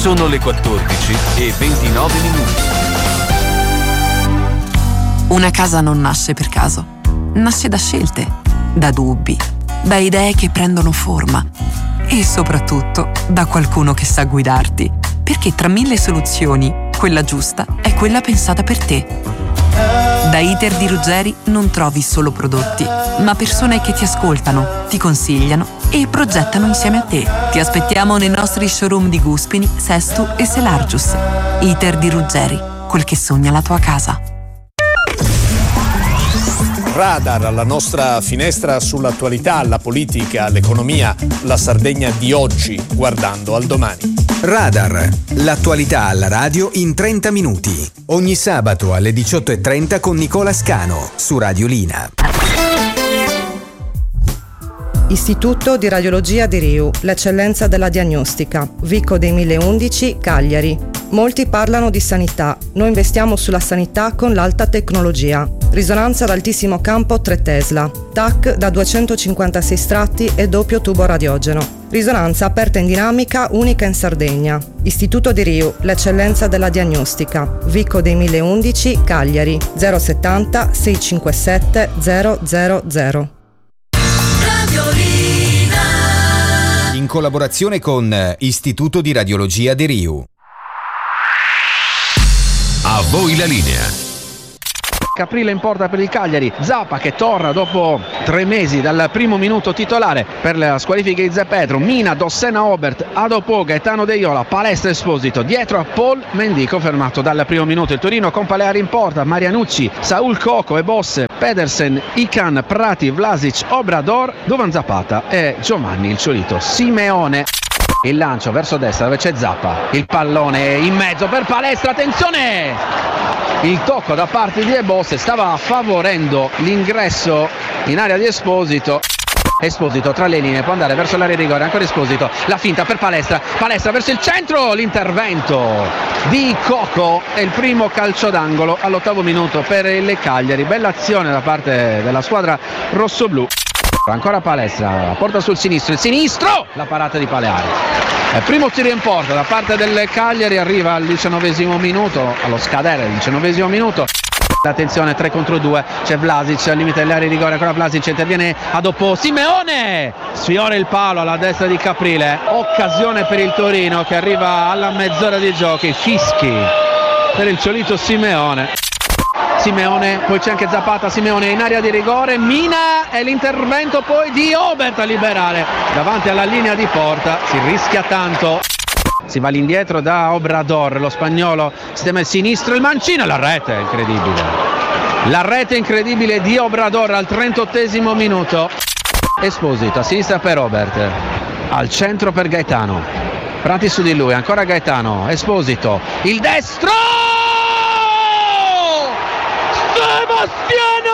Sono le 14:29. Una casa non nasce per caso, nasce da scelte, da dubbi, da idee che prendono forma e soprattutto da qualcuno che sa guidarti, perché tra 1000 soluzioni, quella giusta è quella pensata per te. Da Iter di Ruggeri non trovi solo prodotti, ma persone che ti ascoltano, ti consigliano e progettano insieme a te. Ti aspettiamo nei nostri showroom di Guspini, Sestu e Selargius. Iter di Ruggeri, quel che sogna la tua casa. Radar, la nostra finestra sull'attualità, la politica, l'economia, la Sardegna di oggi, guardando al domani. Radar, l'attualità alla radio in 30 minuti. Ogni sabato alle 18:30 con Nicola Scano su Radio Lina. Istituto di Radiologia di Riu, l'eccellenza della diagnostica, Vico dei 1011, Cagliari. Molti parlano di sanità, noi investiamo sulla sanità con l'alta tecnologia. Risonanza ad altissimo campo 3 Tesla, TAC da 256 stratti e doppio tubo radiogeno. Risonanza aperta in dinamica, unica in Sardegna. Istituto di Riu, l'eccellenza della diagnostica, Vico dei 1011, Cagliari, 070 657 000. In collaborazione con Istituto di Radiologia di Riu. A voi la linea. Caprile in porta per il Cagliari, Zappa che torna dopo 3 mesi dal primo minuto titolare per la squalifica di Zepetro, Mina, Dossena, Obert, Adopo, Gaetano De Iola, Palestra, Esposito, dietro a Paul Mendico fermato dal primo minuto. Il Torino con Paleari in porta, Marianucci, Saul Coco e Bosse, Pedersen, Ican, Prati, Vlasic, Obrador, Duvan Zapata e Giovanni il Ciolito Simeone. Il lancio verso destra dove c'è Zappa, il pallone in mezzo per Palestra, attenzione! Il tocco da parte di Ebosse stava favorendo l'ingresso in area di Esposito. Esposito tra le linee, può andare verso l'area di rigore, ancora Esposito, la finta per Palestra, Palestra verso il centro, l'intervento di Coco e il primo calcio d'angolo all'8° minuto per il Cagliari. Bella azione da parte della squadra rossoblù. Ancora Palestra, porta sul sinistro, il sinistro, la parata di Paleari. Primo tiro in porta da parte del Cagliari, arriva al 19° minuto, allo scadere del 19° minuto. Attenzione, 3 contro 2, c'è Vlasic al limite dell'area di rigore, ancora Vlasic interviene a dopo Simeone, sfiora il palo alla destra di Caprile, occasione per il Torino che arriva alla mezz'ora di giochi, fischi per il Ciolito Simeone. Simeone, poi c'è anche Zapata, Simeone in area di rigore, Mina e l'intervento poi di Obert a liberare davanti alla linea di porta, si rischia tanto. Si va all'indietro da Obrador, lo spagnolo sistema il sinistro, il mancino, la rete incredibile. La rete incredibile di Obrador al 38° minuto. Esposito a sinistra per Obert, al centro per Gaetano. Prati su di lui, ancora Gaetano, Esposito, il destro! Sebastiano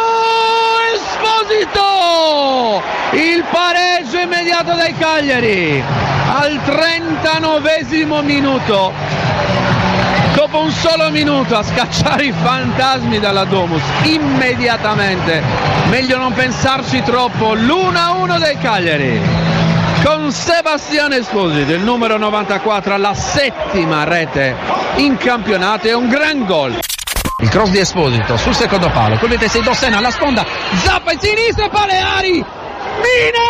Esposito! Il pareggio immediato dai Cagliari al 39° minuto. Dopo un solo minuto a scacciare i fantasmi dalla Domus, immediatamente, meglio non pensarci troppo, l'1-1 dei Cagliari con Sebastiano Esposito, il numero 94, alla 7ª rete in campionato e un gran gol. Il cross di Esposito sul secondo palo, col vite 6 Dossena alla sponda, Zappa in sinistra, Paleari, Mina!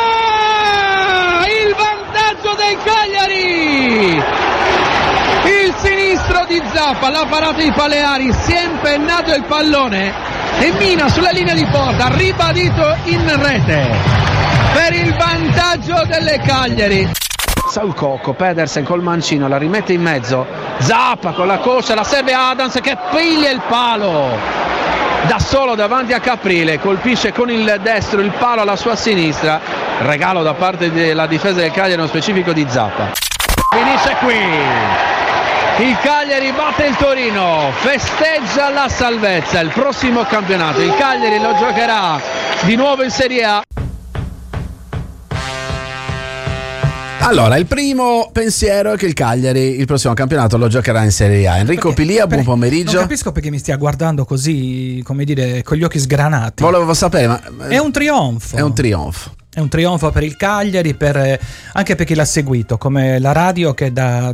Il vantaggio dei Cagliari! Il sinistro di Zappa, la parata di Paleari, si è impennato il pallone e Mina sulla linea di porta, ribadito in rete per il vantaggio delle Cagliari. Saul Coco, Pedersen col mancino, la rimette in mezzo, Zappa con la coscia, la serve Adams che piglia il palo da solo davanti a Caprile, colpisce con il destro il palo alla sua sinistra, regalo da parte della difesa del Cagliari, nello specifico di Zappa. Finisce qui, il Cagliari batte il Torino, festeggia la salvezza, il prossimo campionato il Cagliari lo giocherà di nuovo in Serie A. Allora, il primo pensiero è che il Cagliari il prossimo campionato lo giocherà in Serie A. Enrico Pilia, buon pomeriggio. Non capisco perché mi stia guardando così, come dire, con gli occhi sgranati. Volevo sapere, ma è un trionfo. È un trionfo. È un trionfo per il Cagliari, anche per chi l'ha seguito, come la radio che da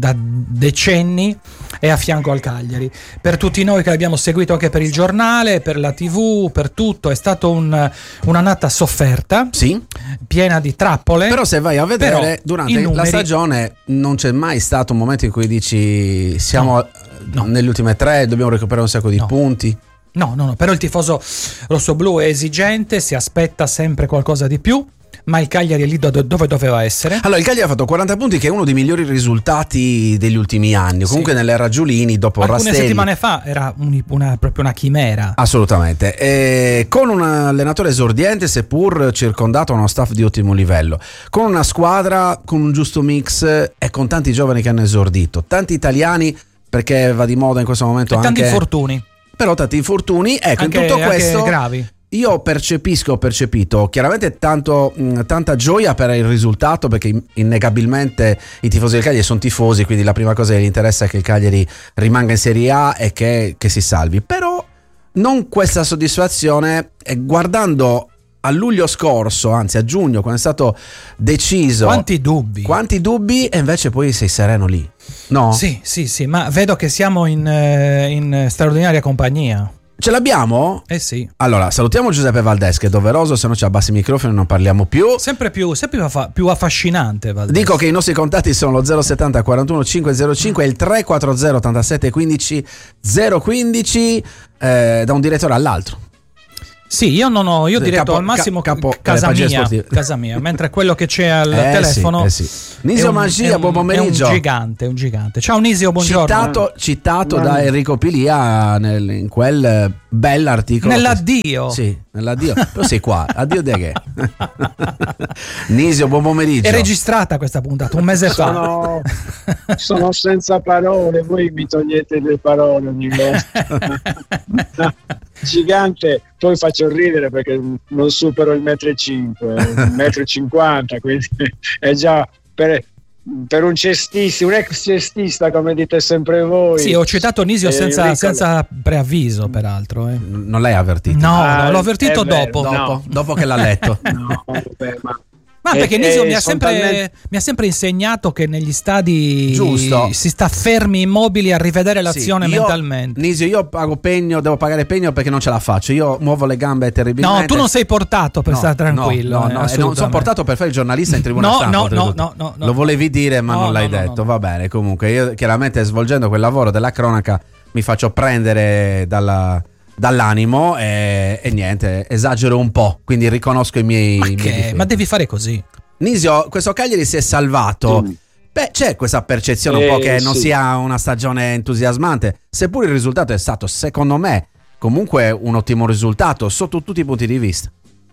decenni è a fianco al Cagliari. Per tutti noi che l'abbiamo seguito anche per il giornale, per la TV, per tutto, è stata un'annata sofferta, sì, piena di trappole. Però se vai a vedere, durante la stagione non c'è mai stato un momento in cui dici siamo nelle ultime 3, dobbiamo recuperare un sacco di punti. No, però il tifoso rossoblu è esigente, si aspetta sempre qualcosa di più, ma il Cagliari è lì dove doveva essere. Allora, il Cagliari ha fatto 40 punti, che è uno dei migliori risultati degli ultimi anni. Comunque nell'era Giulini, dopo alcune Rastelli, settimane fa era proprio una chimera. Assolutamente. Con un allenatore esordiente, seppur circondato da uno staff di ottimo livello, con una squadra con un giusto mix e con tanti giovani che hanno esordito, tanti italiani, perché va di moda in questo momento, e anche tanti infortuni. Però tanti infortuni, ecco, anche, in tutto questo gravi. Io ho percepito chiaramente tanta gioia per il risultato, perché innegabilmente i tifosi del Cagliari sono tifosi, quindi la prima cosa che gli interessa è che il Cagliari rimanga in Serie A e che si salvi. Però non questa soddisfazione, guardando a luglio scorso, anzi a giugno, quando è stato deciso. Quanti dubbi, e invece poi sei sereno lì. No? Sì, ma vedo che siamo in straordinaria compagnia. Ce l'abbiamo? Eh sì. Allora, salutiamo Giuseppe Valdés, che è doveroso, se no ci abbassi i microfoni e non parliamo più. Sempre più affascinante, Valdés. Dico che i nostri contatti sono lo 070 41 505 e il 340 87 15 015, da un direttore all'altro. Sì, io diretto al massimo casa mia, mentre quello che c'è al telefono sì. Nisio Magia, buon pomeriggio. È un gigante. Ciao Nisio, buongiorno. Citato da Enrico Pilia in quel bell'articolo. Nell'addio. Sì, nell'addio. Però sei qua, addio di che? Nisio, buon pomeriggio. È registrata questa puntata, un mese fa. Sono senza parole, voi mi togliete le parole ogni volta. Gigante, poi faccio ridere perché non supero il 1,5 m, quindi è già per un cestista, un ex cestista, come dite sempre voi. Sì, ho citato Nisio senza preavviso, peraltro. Non l'hai avvertito? No, l'ho avvertito dopo che l'ha letto. No, vabbè, ma perché Nisio mi ha sempre insegnato che negli stadi si sta fermi immobili a rivedere l'azione mentalmente. Nisio, io devo pagare pegno perché non ce la faccio. Io muovo le gambe terribilmente. No, tu non sei portato per stare tranquillo. No, non sono portato per fare il giornalista in tribuna stampa. No. Lo volevi dire, ma non l'hai detto. Va bene, comunque io chiaramente, svolgendo quel lavoro della cronaca, mi faccio prendere dall'animo e niente, esagero un po', quindi riconosco i miei difetti. Ma devi fare così. Nisio, questo Cagliari si è salvato. Beh, c'è questa percezione un po' che non sia una stagione entusiasmante, seppur il risultato è stato, secondo me, comunque un ottimo risultato sotto tutti i punti di vista.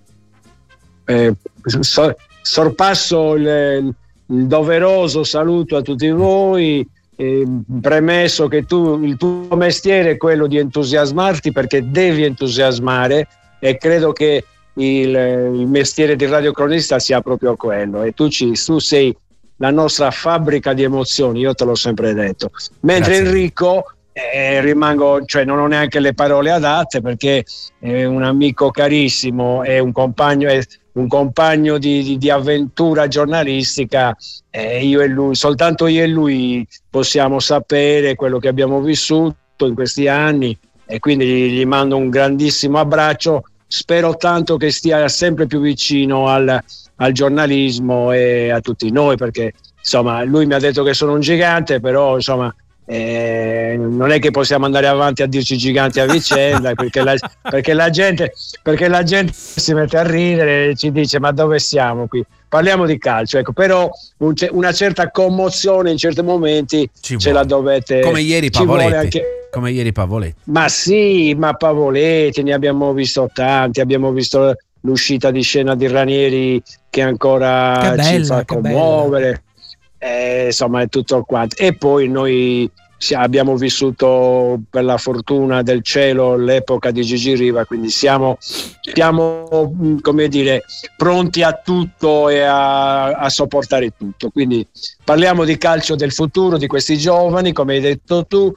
Sorpasso il doveroso saluto a tutti voi, premesso che il tuo mestiere è quello di entusiasmarti, perché devi entusiasmare, e credo che il mestiere di radiocronista sia proprio quello, e tu sei la nostra fabbrica di emozioni, io te l'ho sempre detto. Mentre grazie. Enrico non ho neanche le parole adatte, perché è un amico carissimo, è un compagno di avventura giornalistica, io e lui, soltanto io e lui possiamo sapere quello che abbiamo vissuto in questi anni, e quindi gli mando un grandissimo abbraccio. Spero tanto che stia sempre più vicino al giornalismo e a tutti noi, perché insomma lui mi ha detto che sono un gigante, però insomma non è che possiamo andare avanti a dirci giganti a vicenda, perché la gente si mette a ridere e ci dice: ma dove siamo qui? Parliamo di calcio, ecco. Però una certa commozione in certi momenti ce la dovete. Come ieri Pavoletti. Ma sì, ma Pavoletti ne abbiamo visto tanti, abbiamo visto l'uscita di scena di Ranieri che ancora ci fa commuovere, insomma è tutto quanto. E poi noi abbiamo vissuto, per la fortuna del cielo, l'epoca di Gigi Riva, quindi siamo come dire, pronti a tutto e a sopportare tutto. Quindi parliamo di calcio del futuro, di questi giovani, come hai detto tu,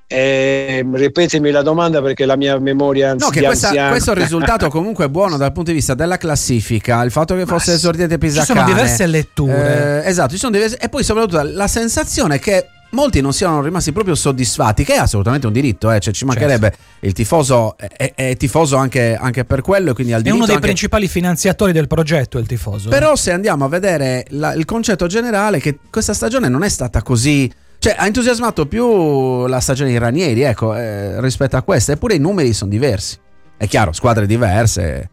Ripetimi la domanda perché la mia memoria No, che questo è un risultato comunque buono dal punto di vista della classifica, il fatto che fosse esordiente Pisacane. Ci sono diverse letture. Esatto, ci sono diverse, e poi soprattutto la sensazione che molti non siano rimasti proprio soddisfatti, che è assolutamente un diritto, cioè ci mancherebbe. Certo. Il tifoso è tifoso anche per quello, e quindi ha il diritto. È uno dei principali finanziatori del progetto, il tifoso. Però se andiamo a vedere il concetto generale, che questa stagione non è stata così, cioè ha entusiasmato più la stagione di Ranieri, rispetto a questa, eppure i numeri sono diversi. È chiaro, squadre diverse.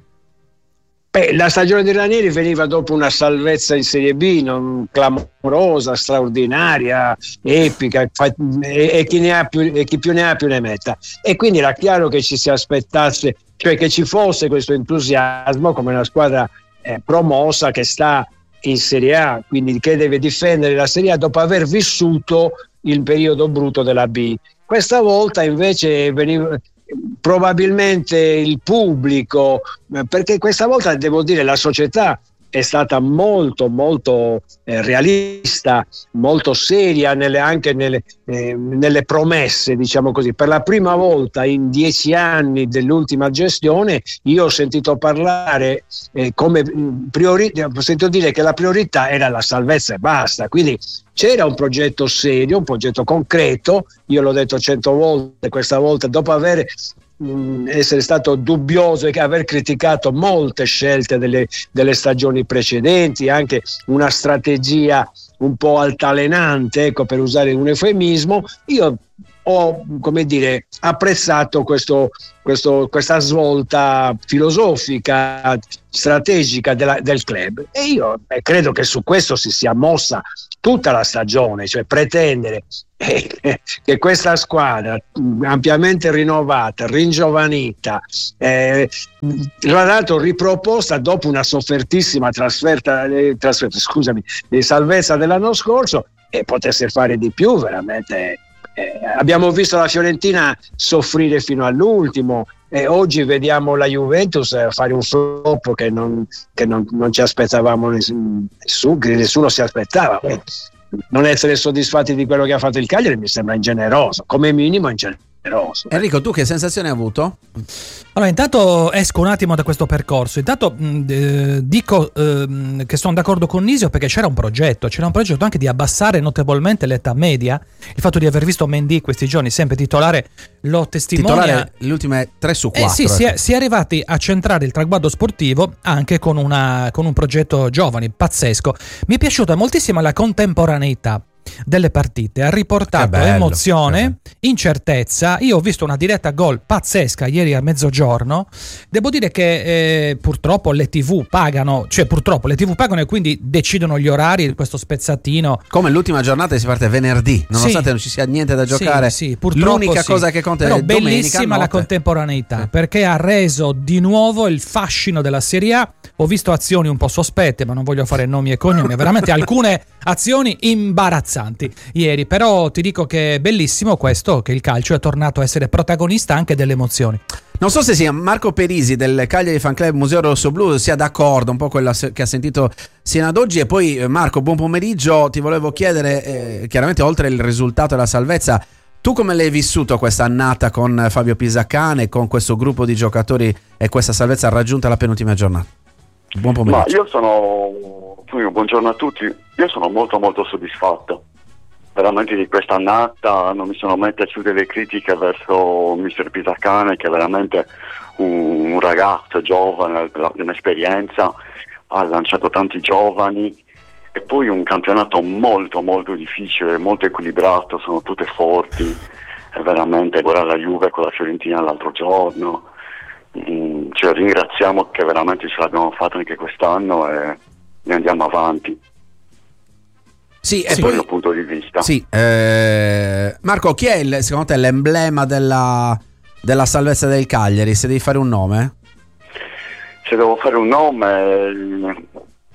La stagione di Ranieri veniva dopo una salvezza in Serie B clamorosa, straordinaria, epica, e chi più ne ha più ne metta. E quindi era chiaro che ci si aspettasse, cioè che ci fosse questo entusiasmo come una squadra promossa che sta in Serie A, quindi che deve difendere la Serie A dopo aver vissuto il periodo brutto della B. Questa volta invece probabilmente il pubblico, perché questa volta devo dire la società è stata molto molto realista, molto seria anche nelle promesse, diciamo così. Per la prima volta in 10 anni dell'ultima gestione io ho sentito parlare ho sentito dire che la priorità era la salvezza e basta, quindi c'era un progetto serio, un progetto concreto. Io l'ho detto 100 volte, questa volta dopo essere stato dubbioso e aver criticato molte scelte delle stagioni precedenti, anche una strategia un po' altalenante, per usare un eufemismo. Io ho, apprezzato questa svolta filosofica, strategica del club, e io credo che su questo si sia mossa tutta la stagione, cioè pretendere che questa squadra ampiamente rinnovata, ringiovanita, tra l'altro riproposta dopo una soffertissima di salvezza dell'anno scorso, e potesse fare di più veramente. Abbiamo visto la Fiorentina soffrire fino all'ultimo, e oggi vediamo la Juventus fare un flop che non ci aspettavamo, nessuno si aspettava. Non essere soddisfatti di quello che ha fatto il Cagliari mi sembra ingeneroso, come minimo ingeneroso. Enrico, tu che sensazione hai avuto? Allora, intanto esco un attimo da questo percorso. Intanto dico che sono d'accordo con Nisio, perché c'era un progetto anche di abbassare notevolmente l'età media. Il fatto di aver visto Mendy questi giorni sempre titolare lo testimonia. Titolare le ultime 3 su 4. Sì, si è arrivati a centrare il traguardo sportivo anche con un progetto giovani pazzesco. Mi è piaciuta moltissimo la contemporaneità delle partite, ha riportato emozione, incertezza. Io ho visto una diretta gol pazzesca ieri a mezzogiorno. Devo dire che purtroppo le TV pagano e quindi decidono gli orari di questo spezzatino. Come l'ultima giornata si parte venerdì, nonostante non ci sia niente da giocare. Sì, purtroppo l'unica cosa che conta però è domenica bellissima la contemporaneità, perché ha reso di nuovo il fascino della Serie A. Ho visto azioni un po' sospette, ma non voglio fare nomi e cognomi, veramente alcune azioni imbarazzanti ieri, però ti dico che è bellissimo questo, che il calcio è tornato a essere protagonista anche delle emozioni. Non so se sia Marco Perisi del Cagliari Fan Club Museo Rossoblu sia d'accordo un po' quello che ha sentito sino ad oggi. E poi Marco, buon pomeriggio, ti volevo chiedere, chiaramente oltre il risultato e la salvezza, tu come l'hai vissuto questa annata con Fabio Pisacane, con questo gruppo di giocatori e questa salvezza raggiunta alla penultima giornata? Buon pomeriggio. Buongiorno a tutti, io sono molto molto soddisfatto veramente di questa annata. Non mi sono mai piaciute le critiche verso Mister Pisacane, che è veramente un ragazzo giovane, la prima esperienza, ha lanciato tanti giovani, e poi un campionato molto molto difficile, molto equilibrato, sono tutte forti, è veramente guardare la Juve con la Fiorentina l'altro giorno. Cioè, ringraziamo che veramente ce l'abbiamo fatto anche quest'anno e ne andiamo avanti. Sì, e poi dal punto di vista. Sì, Marco, chi è secondo te l'emblema della salvezza del Cagliari? Se devi fare un nome? Se devo fare un nome,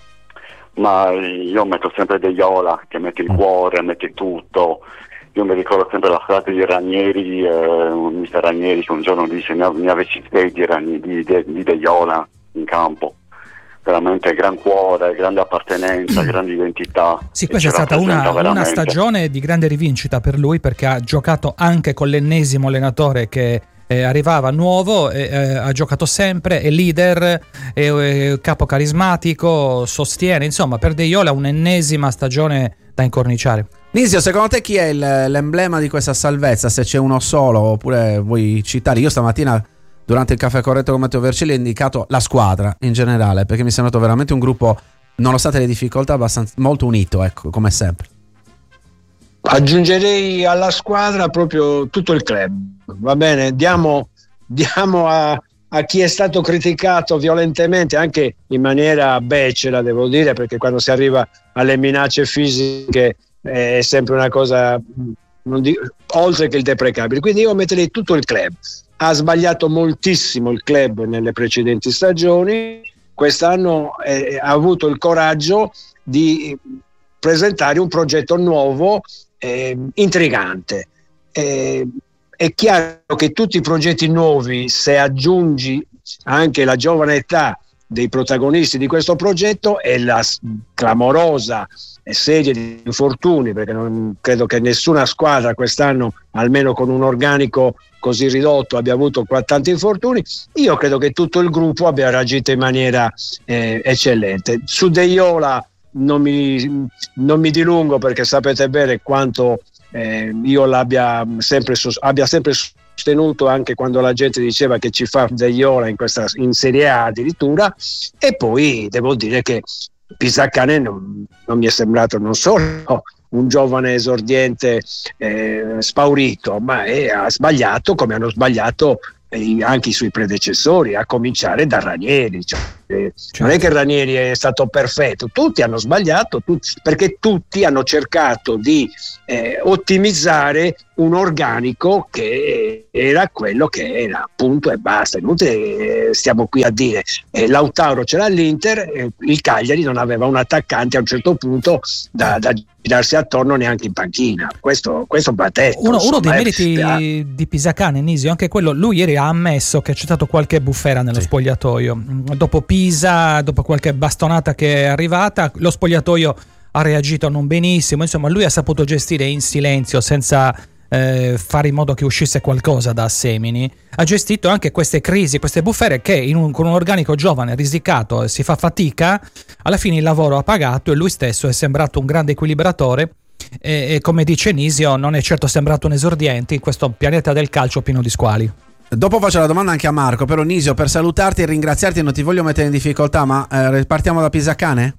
ma io metto sempre De Iola, che mette il cuore, mette tutto. Io mi ricordo sempre la frase di Ranieri, mister Ranieri, che un giorno disse: ne avessi 6 di De Iola in campo. veramente gran cuore, grande appartenenza, grande identità. Sì, questa è stata una stagione di grande rivincita per lui, perché ha giocato anche con l'ennesimo allenatore che arrivava nuovo, ha giocato sempre, è leader, è capo carismatico, sostiene, insomma per Deiola un'ennesima stagione da incorniciare. Nisio, secondo te chi è l'emblema di questa salvezza, se c'è uno solo oppure vuoi citare? Io stamattina durante il caffè corretto con Matteo Vercelli ho indicato la squadra in generale, perché mi è sembrato veramente un gruppo, nonostante le difficoltà, abbastanza molto unito, ecco, come sempre. Aggiungerei alla squadra proprio tutto il club, va bene? Diamo a chi è stato criticato violentemente, anche in maniera becera, devo dire, perché quando si arriva alle minacce fisiche è sempre una cosa oltre che il deprecabile. Quindi io metterei tutto il club. Ha sbagliato moltissimo il club nelle precedenti stagioni, quest'anno ha avuto il coraggio di presentare un progetto nuovo, intrigante. È chiaro che tutti i progetti nuovi, se aggiungi anche la giovane età dei protagonisti di questo progetto e la clamorosa serie di infortuni, perché non credo che nessuna squadra quest'anno, almeno con un organico così ridotto, abbia avuto tanti infortuni, io credo che tutto il gruppo abbia reagito in maniera eccellente. Su Deiola non mi dilungo, perché sapete bene quanto io abbia sempre sostenuto, anche quando la gente diceva che ci fa Deiola in Serie A addirittura. E poi devo dire che Pisacane non mi è sembrato non solo un giovane esordiente spaurito, ma ha sbagliato come hanno sbagliato anche i suoi predecessori, a cominciare da Ranieri. Non è che Ranieri è stato perfetto, tutti hanno sbagliato, perché tutti hanno cercato di ottimizzare un organico che era quello che era, punto e basta. Inutile stiamo qui a dire Lautaro c'era all'Inter, il Cagliari non aveva un attaccante a un certo punto da girarsi attorno neanche in panchina. Questo va detto. Uno dei meriti di Pisacane, Nisio, anche quello, lui ieri ha ammesso che c'è stato qualche bufera nello spogliatoio. Dopo Pisa, dopo qualche bastonata che è arrivata, lo spogliatoio ha reagito non benissimo, insomma lui ha saputo gestire in silenzio, senza fare in modo che uscisse qualcosa da Semini. Ha gestito anche queste crisi, queste bufere che con un organico giovane, risicato, si fa fatica. Alla fine il lavoro ha pagato e lui stesso è sembrato un grande equilibratore e come dice Nisio non è certo sembrato un esordiente in questo pianeta del calcio pieno di squali. Dopo faccio la domanda anche a Marco, però Nisio, per salutarti e ringraziarti, non ti voglio mettere in difficoltà, ma partiamo da Pisacane?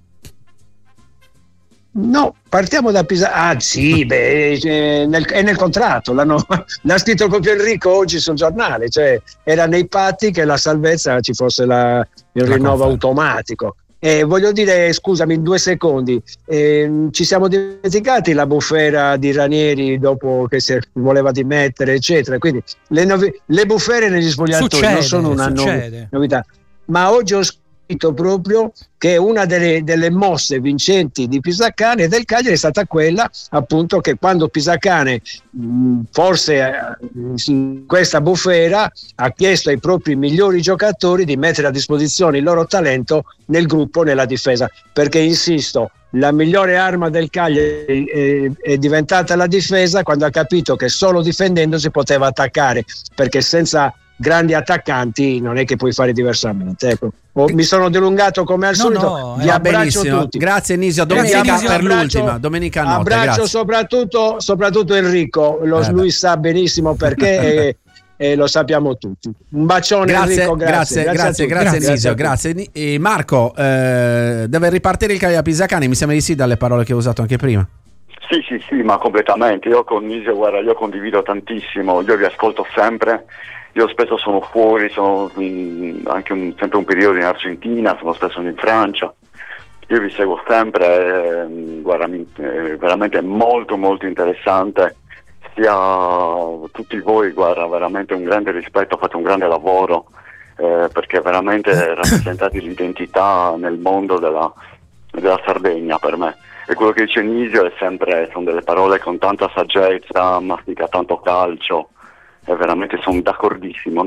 No, partiamo da Pisa. Ah sì, è nel contratto, l'ha scritto proprio Enrico oggi sul giornale, cioè era nei patti che la salvezza ci fosse il rinnovo automatico. Voglio dire, scusami, in 2 secondi, ci siamo dimenticati la bufera di Ranieri dopo che si voleva dimettere, eccetera. Quindi le bufere negli spogliatoi non sono una novità, ma oggi ho scritto proprio che una delle mosse vincenti di Pisacane e del Cagliari è stata quella, appunto, che quando Pisacane forse in questa bufera ha chiesto ai propri migliori giocatori di mettere a disposizione il loro talento nel gruppo, nella difesa, perché insisto, la migliore arma del Cagliari è diventata la difesa, quando ha capito che solo difendendo si poteva attaccare, perché senza grandi attaccanti non è che puoi fare diversamente. Ecco. Mi sono dilungato come al solito. Vi abbraccio tutti. Grazie Nisio, domenica per l'ultima, domenica notte. Abbraccio soprattutto Enrico, lui sa benissimo perché e lo sappiamo tutti. Un bacione Enrico, grazie Nisio, grazie. E Marco, deve ripartire il Cagliari a Pisacane, mi sembra di sì dalle parole che ho usato anche prima. Sì, ma completamente. Io con Nisio, guarda, io condivido tantissimo, io vi ascolto sempre. Io spesso sono fuori, sono anche sempre un periodo in Argentina, sono spesso in Francia. Io vi seguo sempre, guarda, veramente molto molto interessante. Sia tutti voi, guarda, veramente un grande rispetto, fate un grande lavoro, perché veramente rappresentate l'identità nel mondo della Sardegna per me. E quello che dice Nisio sono delle parole con tanta saggezza, mastica tanto calcio. E veramente sono d'accordissimo.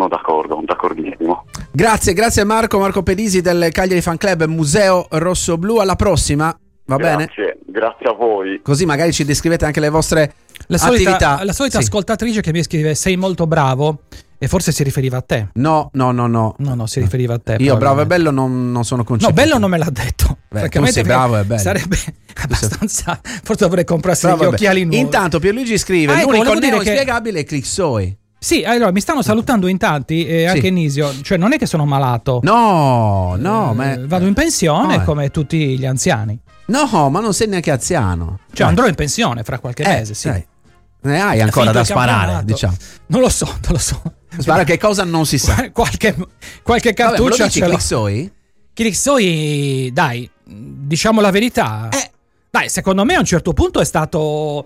Grazie Marco Pedisi del Cagliari Fan Club Museo Rossoblu. Alla prossima, va bene? Grazie a voi. Così magari ci descrivete anche le vostre attività. La solita Sì. ascoltatrice che mi scrive: sei molto bravo, e forse si riferiva a te. No, si riferiva a te. Io bravo e bello non sono concepito. No, bello non me l'ha detto. Beh, tu sei bravo e bello. Sarebbe abbastanza. Forse dovrei comprarsi gli occhiali nuovi. Intanto Pierluigi scrive: ecco, l'unico dire neo che inspiegabile è Clixoi. Sì, allora mi stanno salutando in tanti, anche Nisio, cioè non è che sono malato. No, vado in pensione come tutti gli anziani. No, ma non sei neanche anziano. Cioè andrò in pensione fra qualche mese, sì. Ne hai ancora da sparare, diciamo. Non lo so. Spara che cosa non si sa. qualche cartuccia ce l'ho. Clixoi, dai, diciamo la verità. Dai, secondo me a un certo punto è stato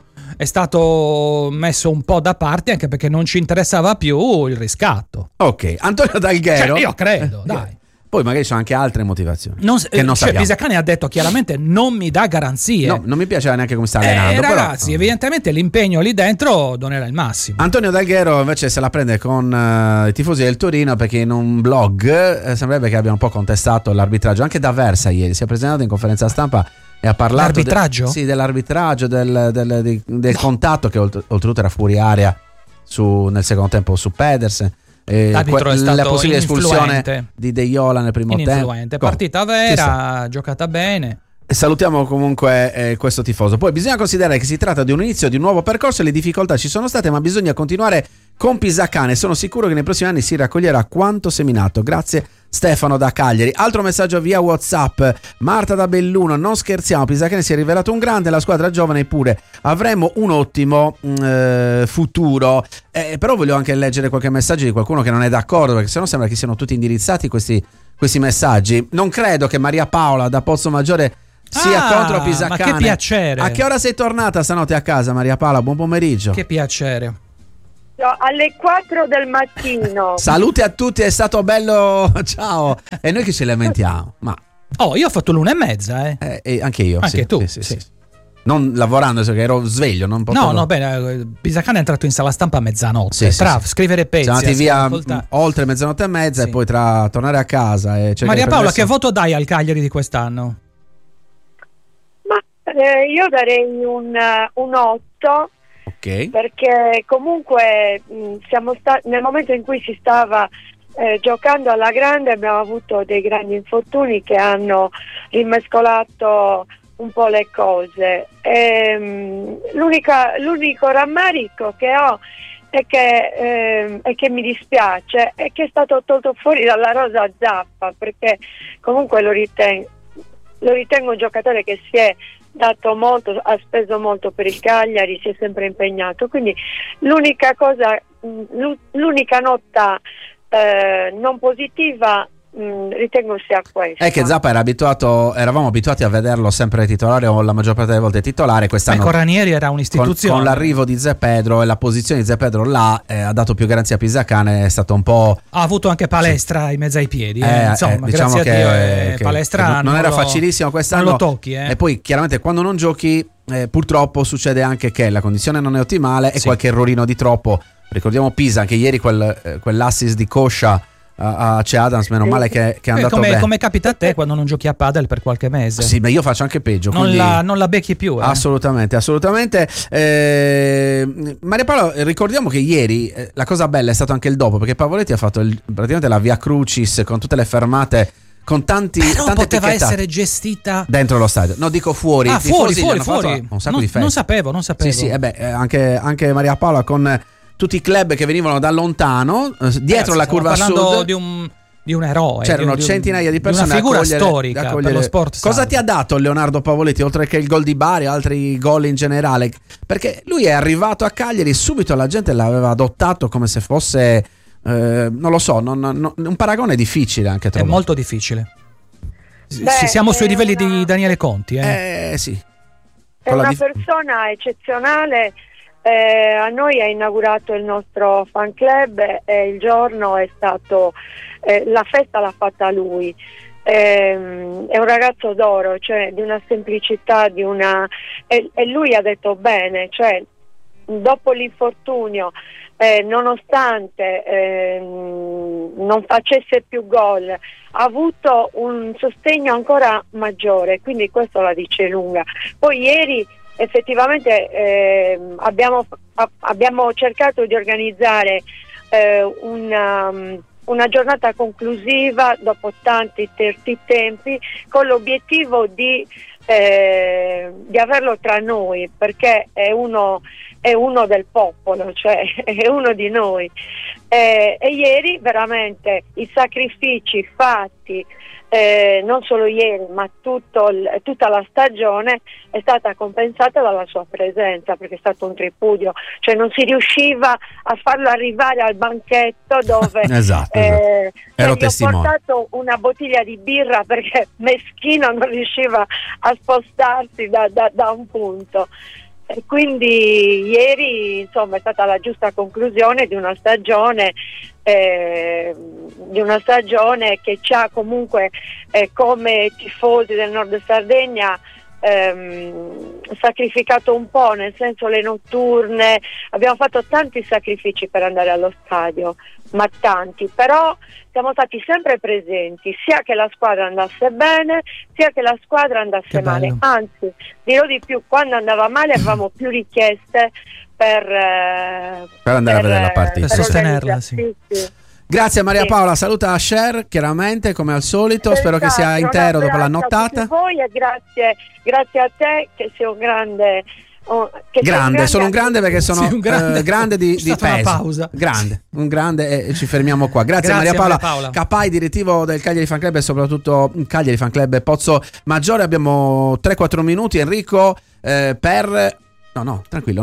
messo un po' da parte, anche perché non ci interessava più il riscatto. Ok, Antonio Dalghero. Cioè, io credo, dai. Poi magari ci sono anche altre motivazioni. Pisacane ha detto chiaramente: non mi dà garanzie. No, non mi piaceva neanche come sta allenando. Ragazzi, evidentemente l'impegno lì dentro non era il massimo. Antonio Dalghero invece se la prende con i tifosi del Torino, perché in un blog sembrerebbe che abbia un po' contestato l'arbitraggio. Anche D'Aversa ieri si è presentato in conferenza stampa e ha parlato dell'arbitraggio? Sì, dell'arbitraggio, del contatto che oltretutto era fuori area nel secondo tempo su Pedersen. L'arbitro è stato la possibile influente. espulsione di De Jola nel primo tempo. Partita vera, giocata bene. Salutiamo comunque questo tifoso. Poi bisogna considerare che si tratta di un inizio di un nuovo percorso e le difficoltà ci sono state, ma bisogna continuare con Pisacane. Sono sicuro che nei prossimi anni si raccoglierà quanto seminato. Grazie Stefano da Cagliari. Altro messaggio via WhatsApp: Marta da Belluno: non scherziamo, Pisacane si è rivelato un grande, la squadra giovane pure, avremo un ottimo futuro. Però voglio anche leggere qualche messaggio di qualcuno che non è d'accordo, perché sennò sembra che siano tutti indirizzati questi messaggi. Non credo che Maria Paola da Pozzomaggiore sia contro Pisacane. Ma che piacere. A che ora sei tornata stanotte a casa, Maria Paola? Buon pomeriggio. Che piacere. Alle 4 del mattino. Saluti a tutti, è stato bello. Ciao. E noi che ci lamentiamo? Ma io ho fatto l'1:30. E anche io. Anche sì, tu. Sì. Non lavorando, perché ero sveglio. Non potevo... No, bene. Pisacane è entrato in sala stampa a mezzanotte. Sì. Scrivere pezzi. Siamo andati via oltre mezzanotte e mezza, e poi tra tornare a casa e Maria Paola, che voto dai al Cagliari di quest'anno? Ma io darei un 8. Okay. Perché comunque siamo stati nel momento in cui si stava giocando alla grande, abbiamo avuto dei grandi infortuni che hanno rimescolato un po' le cose. L'unico rammarico che ho è che mi dispiace è che è stato tolto fuori dalla rosa Zappa, perché comunque lo ritengo un giocatore che si è dato molto, ha speso molto per il Cagliari, si è sempre impegnato, quindi l'unica nota non positiva ritengo sia questa. È che Zappa eravamo abituati a vederlo sempre titolare o la maggior parte delle volte titolare. Quest'anno Ranieri era un'istituzione. Con l'arrivo di Zé Pedro e la posizione di Zé Pedro là ha dato più garanzia a Pisacane, è stato un po'... Ha avuto anche Palestra in mezzo ai piedi, insomma, diciamo grazie a Dio Palestra non era facilissimo quest'anno. Non lo tocchi, E poi chiaramente quando non giochi purtroppo succede anche che la condizione non è ottimale e qualche errorino di troppo. Ricordiamo Pisa, anche ieri quell'assist di Coscia a Che Adams, meno male che è andato bene. Come capita a te quando non giochi a padel per qualche mese. Sì, ma io faccio anche peggio. Non la becchi più. Assolutamente. Maria Paola, ricordiamo che ieri la cosa bella è stato anche il dopo, perché Pavoletti ha fatto praticamente la Via Crucis con tutte le fermate, con tante poteva essere gestita dentro lo stadio. No, dico fuori. Fuori. Un sacco di feste. Non sapevo. Sì, anche Maria Paola con tutti i club che venivano da lontano, dietro la curva a sud. Di un eroe. C'erano centinaia di persone. Di una figura storica per lo sport. Cosa ti ha dato Leonardo Pavoletti, oltre che il gol di Bari, altri gol in generale? Perché lui è arrivato a Cagliari, subito la gente l'aveva adottato come se fosse, non lo so, un paragone difficile anche trovare. È molto difficile. Siamo sui livelli di Daniele Conti. Sì. È una persona eccezionale. A noi ha inaugurato il nostro fan club e il giorno è stato la festa l'ha fatta lui. È un ragazzo d'oro, cioè di una semplicità, e lui ha detto bene, cioè dopo l'infortunio nonostante non facesse più gol, ha avuto un sostegno ancora maggiore, quindi questo la dice lunga. Poi ieri effettivamente abbiamo cercato di organizzare una giornata conclusiva dopo tanti tempi, con l'obiettivo di averlo tra noi, perché è uno del popolo, cioè è uno di noi, e ieri veramente i sacrifici fatti, non solo ieri ma tutta la stagione, è stata compensata dalla sua presenza, perché è stato un tripudio, cioè non si riusciva a farlo arrivare al banchetto dove esatto. Gli ho testimone. portato una bottiglia di birra perché meschino non riusciva a spostarsi da un punto. E quindi ieri insomma è stata la giusta conclusione di una stagione che ci ha comunque come tifosi del Nord Sardegna sacrificato un po', nel senso le notturne, abbiamo fatto tanti sacrifici per andare allo stadio, ma tanti, però siamo stati sempre presenti, sia che la squadra andasse bene sia che la squadra andasse male, anzi dirò di più, quando andava male avevamo più richieste per andare a vedere la partita, per sostenerla, sì. Grazie Maria Paola, saluta Cher chiaramente come al solito, spero che sia intero dopo la nottata. A voi e grazie a te che sei un grande. Sono un grande perché sono grande di peso. Una pausa. Un grande e ci fermiamo qua. Grazie Maria Paola. Capai, direttivo del Cagliari Fan Club e soprattutto Cagliari Fan Club Pozzo Maggiore. Abbiamo 3-4 minuti, Enrico, per... No, tranquillo.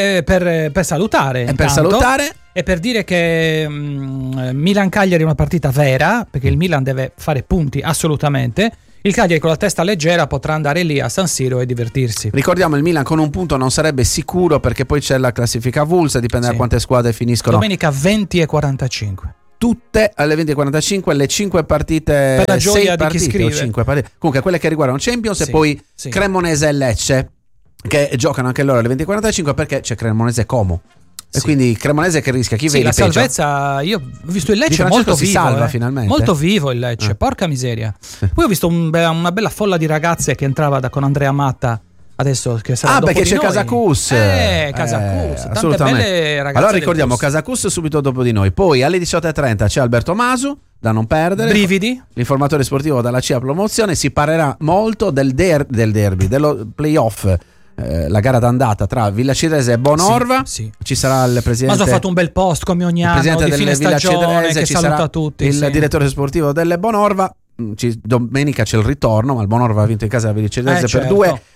Per salutare. Per salutare. E per dire che Milan-Cagliari è una partita vera, perché il Milan deve fare punti assolutamente. Il Cagliari con la testa leggera potrà andare lì a San Siro e divertirsi. Ricordiamo, il Milan con un punto non sarebbe sicuro, perché poi c'è la classifica avulsa, dipende da quante squadre finiscono. Domenica 20:45. Tutte alle 20:45, le 5 partite, per la gioia di chi scrive. 5 partite. Comunque quelle che riguardano Champions e poi Cremonese e Lecce, che giocano anche loro alle 20:45, perché c'è Cremonese Como. E quindi Cremonese che rischia, chi vede la salvezza. Io ho visto il Lecce molto vivo, salva finalmente. Molto vivo il Lecce, porca miseria. Poi ho visto una bella folla di ragazze che entrava con Andrea Matta. Adesso che sarà dopo perché di c'è noi. Casacus. Casacus, tante belle ragazze. Allora ricordiamo Casacus subito dopo di noi. Poi alle 18:30 c'è Alberto Masu, da non perdere. Brividi. L'informatore sportivo dalla CIA Promozione. Si parlerà molto del derby, dello playoff. La gara d'andata tra Villa Cirese e Bonorva. Ci sarà il presidente. Ma ho fatto un bel post come ogni anno di fine stagione che ci saluta sarà tutti. Il direttore sportivo delle Bonorva. Domenica c'è il ritorno, ma il Bonorva ha vinto in casa la Villa Cirese per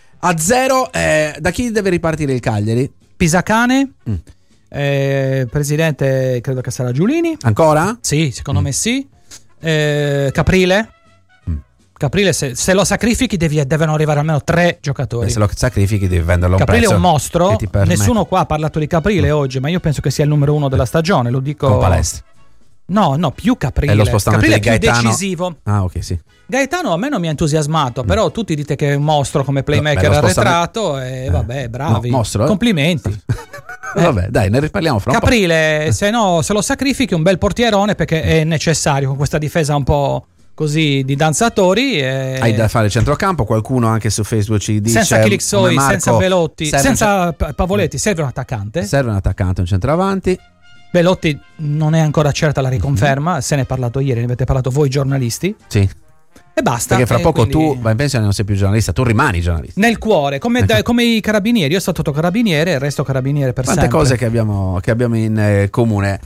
2-0. Da chi deve ripartire il Cagliari? Pisacane. Presidente credo che sarà Giulini. Ancora? Sì, secondo me sì. Caprile. Caprile, se lo sacrifichi devono arrivare almeno 3 giocatori. Se lo sacrifichi devi venderlo a un Caprile prezzo. È un mostro. Nessuno qua ha parlato di Caprile oggi, ma io penso che sia il numero 1 della stagione. Lo dico. Con Palestra. No, più Caprile. È lo spostamento Caprile di è più Gaetano. Decisivo. Ok, sì. Gaetano a me non mi ha entusiasmato, però tutti dite che è un mostro come playmaker arretrato e vabbè, bravi. Mostro, complimenti. Vabbè, dai, ne riparliamo fra un po'. Caprile, se lo sacrifichi, un bel portierone, perché è necessario con questa difesa un po' così di danzatori. Hai da fare centrocampo, qualcuno anche su Facebook ci dice senza Chilixoi, senza Belotti, senza Pavoletti, serve un attaccante. Serve un attaccante, un centravanti. Belotti non è ancora certa la riconferma, se ne è parlato ieri, ne avete parlato voi giornalisti. Sì. E basta. Perché fra poco quindi... tu vai in pensione, non sei più giornalista, tu rimani giornalista. Nel cuore, come i carabinieri. Io sono stato carabiniere e resto carabiniere per Quante sempre. cose che abbiamo in comune.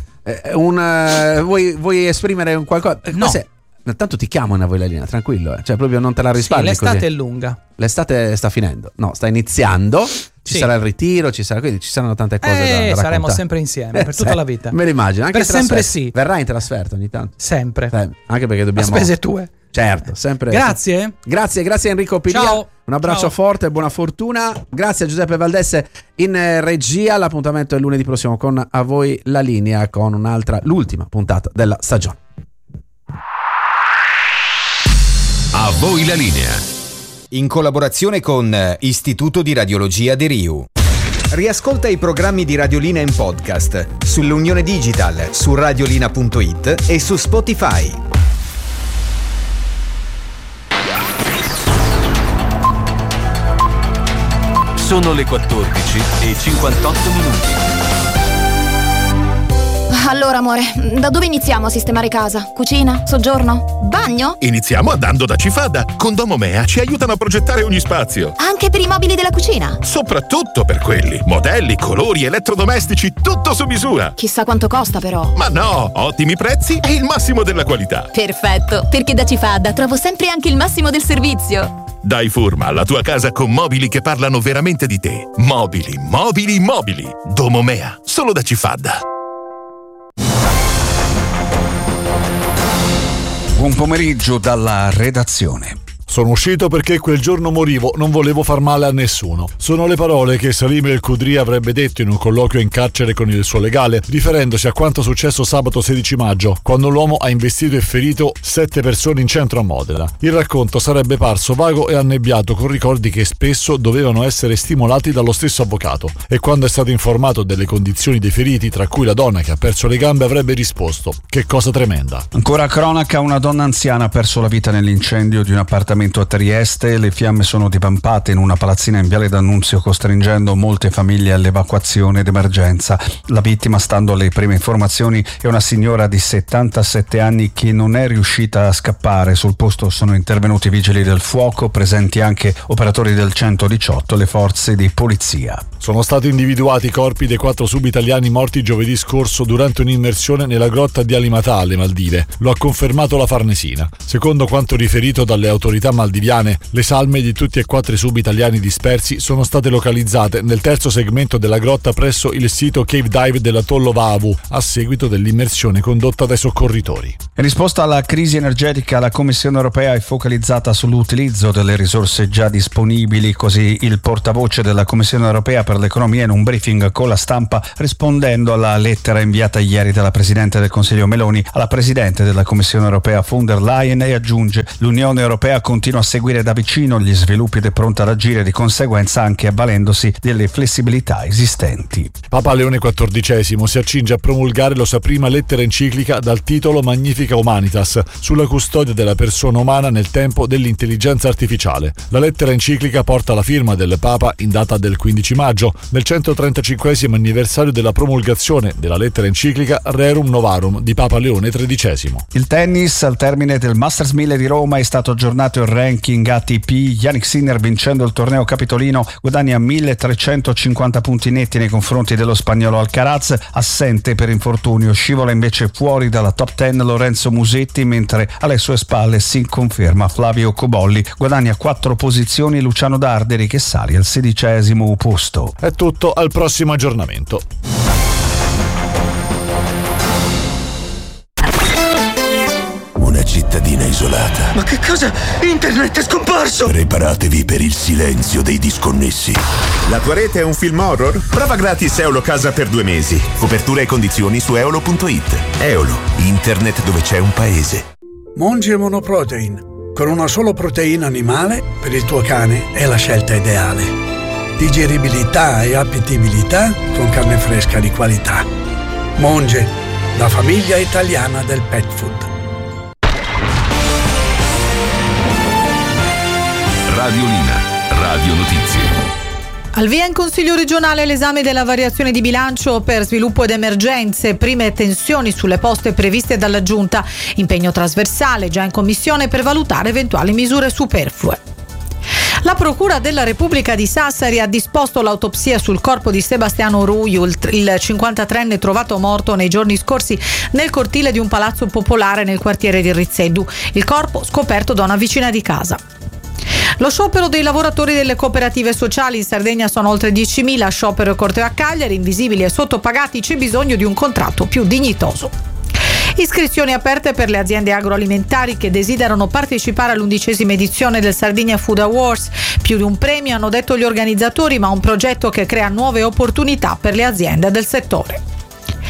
Vuoi esprimere un qualcosa? No. Tanto ti chiamo una Voilalina, tranquillo, cioè proprio non te la risparmi. L'estate così. è lunga. L'estate sta finendo, no, sta iniziando. Ci sarà il ritiro, quindi ci saranno tante cose da raccontare. Saremo sempre insieme per tutta la vita. Me lo immagino, anche per sempre sì. Verrà in trasferta ogni tanto. Sempre. Anche perché dobbiamo. A spese tue. Certo, sempre. Grazie. Grazie Enrico Pilia. Ciao. Un abbraccio forte, buona fortuna. Grazie a Giuseppe Valdesse in regia. L'appuntamento è lunedì prossimo con A Voi la Linea, con l'ultima puntata della stagione. A Voi la Linea. In collaborazione con Istituto di Radiologia De Riu. Riascolta i programmi di Radiolina in podcast sull'Unione Digital, su radiolina.it e su Spotify. Sono le 14:58. Allora, amore, da dove iniziamo a sistemare casa? Cucina? Soggiorno? Bagno? Iniziamo andando da Cifada. Con Domomea ci aiutano a progettare ogni spazio. Anche per i mobili della cucina? Soprattutto per quelli. Modelli, colori, elettrodomestici, tutto su misura. Chissà quanto costa, però. Ma no, ottimi prezzi e il massimo della qualità. Perfetto, perché da Cifada trovo sempre anche il massimo del servizio. Dai forma alla tua casa con mobili che parlano veramente di te. Mobili, mobili, mobili. Domomea, solo da Cifada. Buon pomeriggio dalla redazione. Sono uscito perché quel giorno morivo, non volevo far male a nessuno. Sono le parole che Salim El Khudri avrebbe detto in un colloquio in carcere con il suo legale, riferendosi a quanto successo sabato 16 maggio, quando l'uomo ha investito e ferito 7 persone in centro a Modena. Il racconto sarebbe parso vago e annebbiato, con ricordi che spesso dovevano essere stimolati dallo stesso avvocato. E quando è stato informato delle condizioni dei feriti, tra cui la donna che ha perso le gambe, avrebbe risposto: che cosa tremenda. Ancora cronaca, una donna anziana ha perso la vita nell'incendio di un appartamento a Trieste. Le fiamme sono divampate in una palazzina in Viale D'Annunzio, costringendo molte famiglie all'evacuazione d'emergenza. La vittima, stando alle prime informazioni, è una signora di 77 anni che non è riuscita a scappare. Sul posto sono intervenuti vigili del fuoco, presenti anche operatori del 118 e le forze di polizia. Sono stati individuati i corpi dei 4 sub-italiani morti giovedì scorso durante un'immersione nella grotta di Alimatà, alle Maldive. Lo ha confermato la Farnesina. Secondo quanto riferito dalle autorità maldiviane, le salme di tutti e 4 i sub-italiani dispersi sono state localizzate nel terzo segmento della grotta presso il sito Cave Dive dell'atollo Vaavu, a seguito dell'immersione condotta dai soccorritori. In risposta alla crisi energetica, la Commissione europea è focalizzata sull'utilizzo delle risorse già disponibili. Così il portavoce della Commissione europea per l'economia in un briefing con la stampa, rispondendo alla lettera inviata ieri dalla Presidente del Consiglio Meloni alla Presidente della Commissione europea von der Leyen, e aggiunge: l'Unione europea continua a seguire da vicino gli sviluppi ed è pronta ad agire di conseguenza anche avvalendosi delle flessibilità esistenti. Papa Leone XIV si accinge a promulgare la sua prima lettera enciclica dal titolo Magnifica Humanitas, sulla custodia della persona umana nel tempo dell'intelligenza artificiale. La lettera enciclica porta la firma del Papa in data del 15 maggio, nel 135esimo anniversario della promulgazione della lettera enciclica Rerum Novarum di Papa Leone XIII. Il tennis, al termine del Masters 1000 di Roma, è stato aggiornato il ranking ATP. Jannik Sinner, vincendo il torneo capitolino, guadagna 1350 punti netti nei confronti dello spagnolo Alcaraz, assente per infortunio. Scivola invece fuori dalla top 10 Lorenzo Musetti, mentre alle sue spalle si conferma Flavio Cobolli. Guadagna 4 posizioni Luciano Darderi, che sale al 16° posto. È tutto, al prossimo aggiornamento. Una cittadina isolata. Ma che cosa? Internet è scomparso! Preparatevi per il silenzio dei disconnessi. La tua rete è un film horror? Prova gratis Eolo Casa per 2 mesi. Copertura e condizioni su eolo.it. Eolo, internet dove c'è un paese. Monge Monoprotein. Con una sola proteina animale, per il tuo cane è la scelta ideale. Digeribilità e appetibilità con carne fresca di qualità. Monge, la famiglia italiana del pet food. Radiolina, Radio Notizie. Al via in Consiglio regionale l'esame della variazione di bilancio per sviluppo ed emergenze, prime tensioni sulle poste previste dalla Giunta, impegno trasversale già in commissione per valutare eventuali misure superflue. La Procura della Repubblica di Sassari ha disposto l'autopsia sul corpo di Sebastiano Ruiu, il 53enne trovato morto nei giorni scorsi nel cortile di un palazzo popolare nel quartiere di Rizzeddu. Il corpo scoperto da una vicina di casa. Lo sciopero dei lavoratori delle cooperative sociali in Sardegna sono oltre 10.000, sciopero e corteo a Cagliari, invisibili e sottopagati, c'è bisogno di un contratto più dignitoso. Iscrizioni aperte per le aziende agroalimentari che desiderano partecipare all'11ª edizione del Sardinia Food Awards. Più di un premio, hanno detto gli organizzatori, ma un progetto che crea nuove opportunità per le aziende del settore.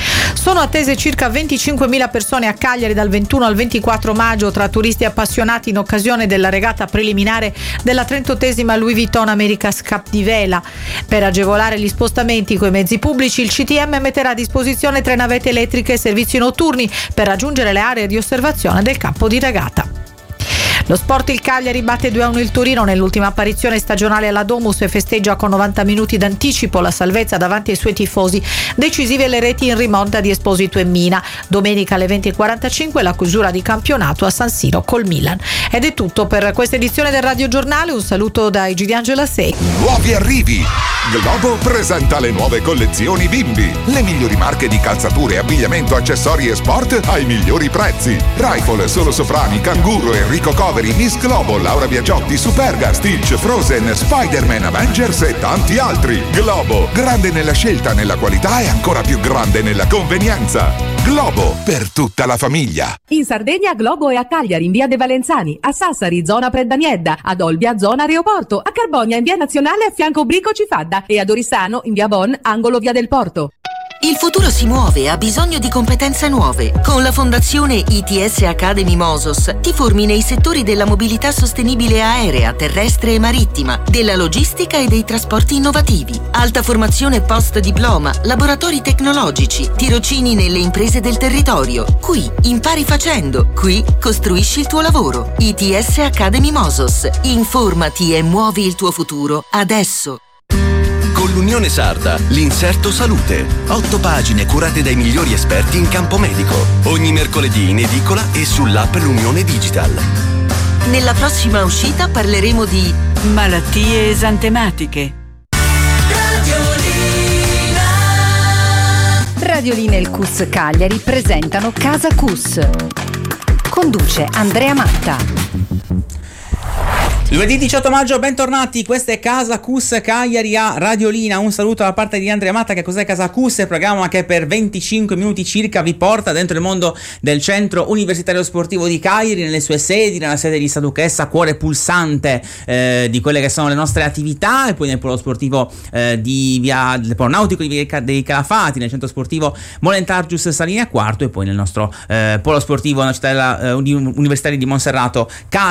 Sono attese circa 25.000 persone a Cagliari dal 21 al 24 maggio tra turisti appassionati in occasione della regata preliminare della 38esima Louis Vuitton America's Cup di vela. Per agevolare gli spostamenti coi mezzi pubblici, il CTM metterà a disposizione 3 navette elettriche e servizi notturni per raggiungere le aree di osservazione del campo di regata. Lo sport, il Cagliari batte 2-1 il Torino nell'ultima apparizione stagionale alla Domus e festeggia con 90 minuti d'anticipo la salvezza davanti ai suoi tifosi. Decisive le reti in rimonta di Esposito e Mina. Domenica alle 20.45 la chiusura di campionato a San Siro col Milan. Ed è tutto per questa edizione del Radio Giornale. Un saluto da Gigi D'Angela 6. Nuovi arrivi. Globo presenta le nuove collezioni bimbi. Le migliori marche di calzature, abbigliamento, accessori e sport ai migliori prezzi. Rifle, Solo Soprani, Canguro, Enrico Coveri, Miss Globo, Laura Biagiotti, Superga, Stitch, Frozen, Spider-Man, Avengers e tanti altri. Globo, grande nella scelta, nella qualità e ancora più grande nella convenienza. Globo, per tutta la famiglia. In Sardegna Globo è a Cagliari in via De Valenzani, a Sassari zona Preddaniedda, ad Olbia zona Aeroporto, a Carbonia in via Nazionale a fianco Brico Cifadda e ad Oristano in via Bon, angolo via del Porto. Il futuro si muove e ha bisogno di competenze nuove. Con la Fondazione ITS Academy Mosos ti formi nei settori della mobilità sostenibile aerea, terrestre e marittima, della logistica e dei trasporti innovativi. Alta formazione post-diploma, laboratori tecnologici, tirocini nelle imprese del territorio. Qui impari facendo, qui costruisci il tuo lavoro. ITS Academy Mosos. Informati e muovi il tuo futuro adesso. Con l'Unione Sarda, l'Inserto Salute. 8 pagine curate dai migliori esperti in campo medico. Ogni mercoledì in edicola e sull'app L'Unione Digital. Nella prossima uscita parleremo di malattie esantematiche. Radiolina e il CUS Cagliari presentano Casa CUS. Conduce Andrea Matta. Lunedì 18 maggio, bentornati, questa è Casa CUS Cagliari a Radiolina. Un saluto da parte di Andrea Matta. Che cos'è Casa CUS? Il programma che per 25 minuti circa vi porta dentro il mondo del centro universitario sportivo di Cagliari, nelle sue sedi, nella sede di Saduchessa, cuore pulsante di quelle che sono le nostre attività, e poi nel polo sportivo del polo nautico dei Calafati, nel centro sportivo Molentargius Salinea Quarto, e poi nel nostro polo sportivo nella città universitaria di Monserrato